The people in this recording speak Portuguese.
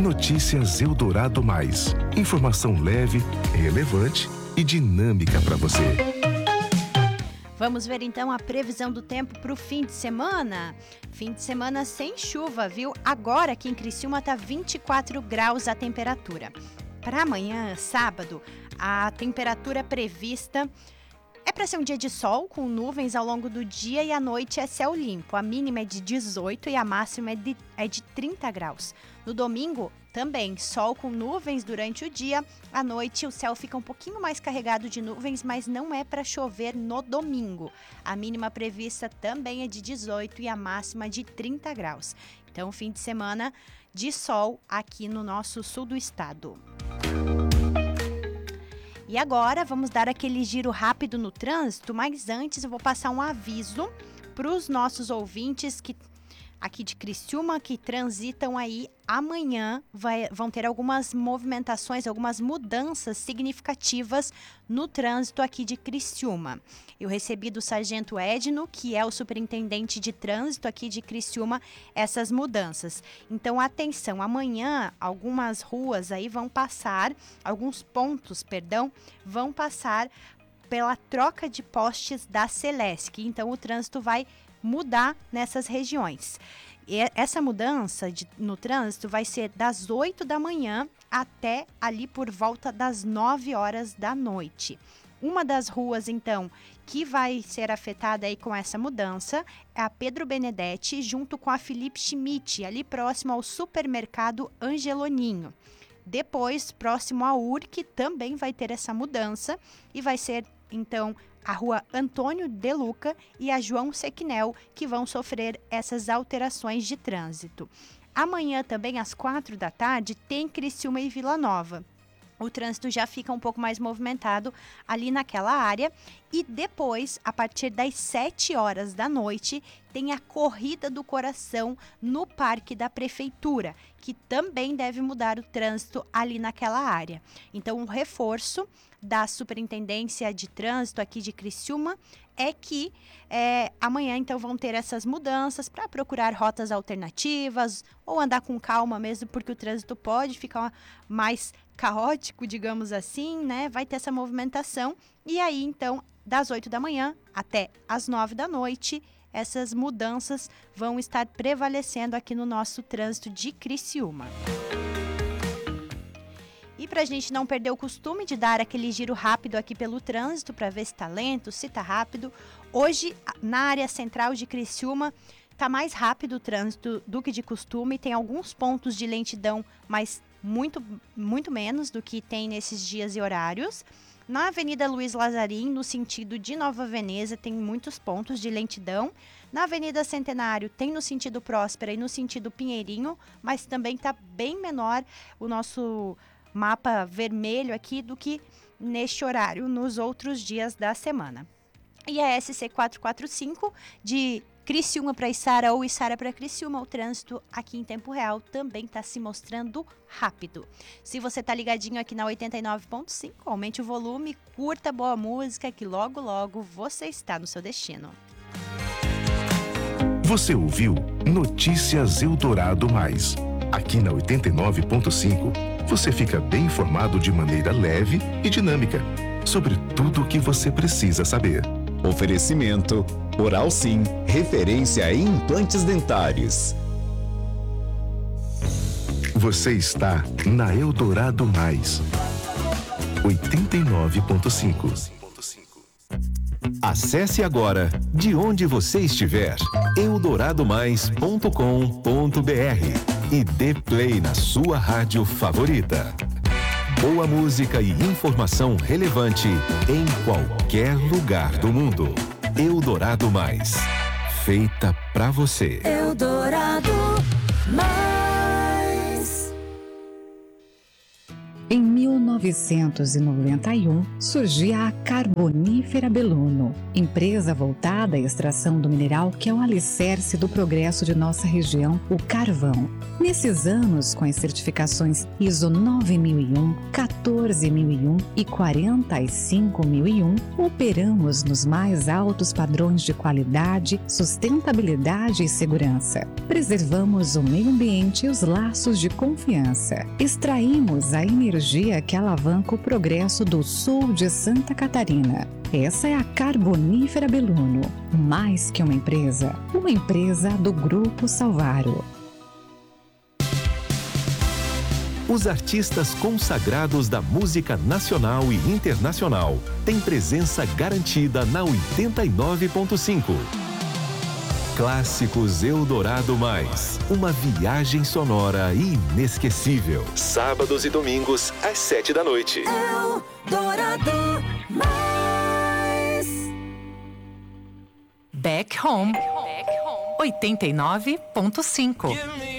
Notícias Eldorado Mais. Informação leve, relevante e dinâmica para você. Vamos ver então a previsão do tempo para o fim de semana. Fim de semana sem chuva, viu? Agora aqui em Criciúma está 24 graus a temperatura. Para amanhã, sábado, a temperatura prevista é para ser um dia de sol com nuvens ao longo do dia e à noite é céu limpo. A mínima é de 18 e a máxima é de 30 graus. No domingo, também sol com nuvens durante o dia. À noite, o céu fica um pouquinho mais carregado de nuvens, mas não é para chover no domingo. A mínima prevista também é de 18 e a máxima de 30 graus. Então, fim de semana de sol aqui no nosso sul do estado. E agora vamos dar aquele giro rápido no trânsito, mas antes eu vou passar um aviso para os nossos ouvintes aqui de Criciúma que transitam aí amanhã. Vão ter algumas movimentações, algumas mudanças significativas no trânsito aqui de Criciúma. Eu recebi do Sargento Edno, que é o superintendente de trânsito aqui de Criciúma, essas mudanças. Então, atenção, amanhã algumas ruas aí vão passar, alguns pontos, vão passar pela troca de postes da Celesc. Então, o trânsito vai mudar nessas regiões. E essa mudança no trânsito vai ser das 8 da manhã até ali por volta das 9 horas da noite. Uma das ruas, então, que vai ser afetada aí com essa mudança é a Pedro Benedetti, junto com a Felipe Schmidt, ali próximo ao supermercado Angeloninho. Depois, próximo à URC, também vai ter essa mudança e vai ser, então, a rua Antônio de Luca e a João Sequinel, que vão sofrer essas alterações de trânsito. Amanhã também, às 4 da tarde, tem Criciúma e Vila Nova. O trânsito já fica um pouco mais movimentado ali naquela área. E depois, a partir das 7 horas da noite, tem a Corrida do Coração no Parque da Prefeitura, que também deve mudar o trânsito ali naquela área. Então, um reforço da Superintendência de Trânsito aqui de Criciúma é que amanhã, então, vão ter essas mudanças para procurar rotas alternativas ou andar com calma mesmo, porque o trânsito pode ficar mais caótico, digamos assim, né? Vai ter essa movimentação e aí, então, das 8 da manhã até as 9 da noite, essas mudanças vão estar prevalecendo aqui no nosso trânsito de Criciúma. E para a gente não perder o costume de dar aquele giro rápido aqui pelo trânsito, para ver se está lento, se está rápido, hoje na área central de Criciúma está mais rápido o trânsito do que de costume, tem alguns pontos de lentidão, mas muito menos do que tem nesses dias e horários. Na Avenida Luiz Lazarim, no sentido de Nova Veneza, tem muitos pontos de lentidão. Na Avenida Centenário, tem no sentido Próspera e no sentido Pinheirinho, mas também está bem menor o nosso mapa vermelho aqui do que neste horário, nos outros dias da semana. E a SC 445 de Criciúma para Içara ou Içara para Criciúma, o trânsito aqui em tempo real também está se mostrando rápido. Se você está ligadinho aqui na 89.5, aumente o volume, curta boa música que logo logo você está no seu destino. Você ouviu Notícias Eldorado Mais. Aqui na 89.5, você fica bem informado de maneira leve e dinâmica sobre tudo o que você precisa saber. Oferecimento Oral Sim, referência em implantes dentários. Você está na Eldorado Mais. 89.5. Acesse agora, de onde você estiver, eldoradomais.com.br e dê play na sua rádio favorita. Boa música e informação relevante em qualquer lugar do mundo. Eldorado Mais. Feita pra você. Eldorado Mais. Em 19 1991, surgia a Carbonífera Belluno, empresa voltada à extração do mineral que é o alicerce do progresso de nossa região, o carvão. Nesses anos, com as certificações ISO 9001, 14001 e 45001, operamos nos mais altos padrões de qualidade, sustentabilidade e segurança. Preservamos o meio ambiente e os laços de confiança. Extraímos a energia que alavanca o progresso do sul de Santa Catarina. Essa é a Carbonífera Belluno, mais que uma empresa do Grupo Salvaro. Os artistas consagrados da música nacional e internacional têm presença garantida na 89.5. Clássicos Eldorado Mais, uma viagem sonora inesquecível. Sábados e domingos, às 7 da noite. Eldorado Mais. Back Home 89.5.